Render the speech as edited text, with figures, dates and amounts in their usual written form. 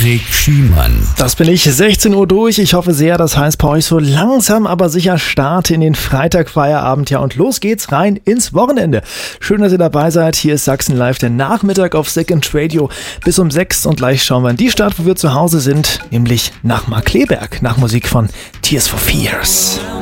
Erik Schiemann. Das bin ich, 16 Uhr durch. Ich hoffe sehr, das heißt bei euch so langsam, aber sicher Start in den Freitagfeierabend. Ja, und los geht's rein ins Wochenende. Schön, dass ihr dabei seid. Hier ist Sachsen Live, der Nachmittag auf Second Radio bis um 6. Und gleich schauen wir in die Stadt, wo wir zu Hause sind, nämlich nach Markkleeberg, nach Musik von Tears for Fears.